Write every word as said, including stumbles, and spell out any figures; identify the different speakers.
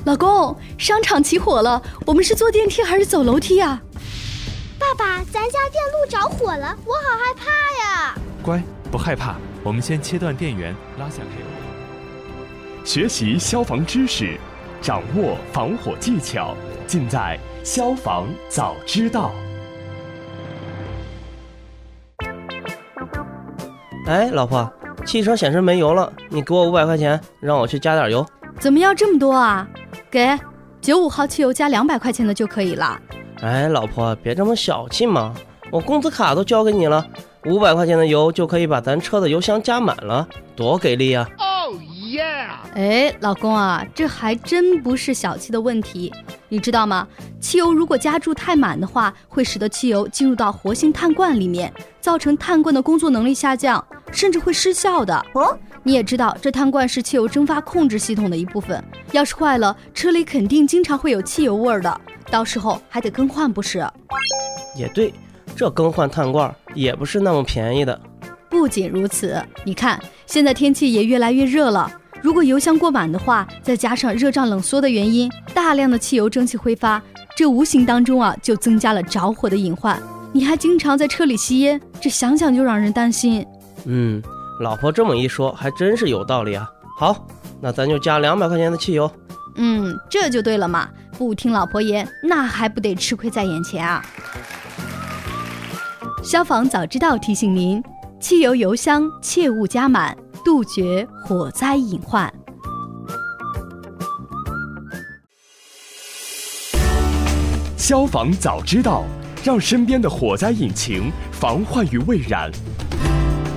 Speaker 1: 老公，商场起火了，我们是坐电梯还是走楼梯啊？
Speaker 2: 爸爸，咱家电路着火了，我好害怕呀！
Speaker 3: 乖，不害怕，我们先切断电源，拉下 K O。
Speaker 4: 学习消防知识，掌握防火技巧，尽在消防早知道。
Speaker 5: 哎，老婆，汽车显示没油了，你给我五百块钱，让我去加点油。
Speaker 1: 怎么要这么多啊？给，九五号汽油加两百块钱的就可以了。
Speaker 5: 哎，老婆，别这么小气嘛，我工资卡都交给你了，五百块钱的油就可以把咱车的油箱加满了，多给力啊！
Speaker 6: Oh yeah！
Speaker 1: 哎，老公啊，这还真不是小气的问题，你知道吗？汽油如果加注太满的话，会使得汽油进入到活性碳罐里面，造成碳罐的工作能力下降，甚至会失效的。哦，你也知道，这碳罐是汽油蒸发控制系统的一部分，要是坏了，车里肯定经常会有汽油味的，到时候还得更换，不是？
Speaker 5: 也对，这更换碳罐也不是那么便宜的。
Speaker 1: 不仅如此，你看，现在天气也越来越热了，如果油箱过满的话，再加上热胀冷缩的原因，大量的汽油蒸汽挥发，这无形当中啊，就增加了着火的隐患。你还经常在车里吸烟，这想想就让人担心。
Speaker 5: 嗯，老婆这么一说，还真是有道理啊。好，那咱就加两百块钱的汽油。
Speaker 1: 嗯，这就对了嘛，不听老婆言，那还不得吃亏在眼前啊。消防早知道提醒您，汽油油箱切勿加满，杜绝火灾隐患。
Speaker 4: 消防早知道，让身边的火灾引擎防患于未然。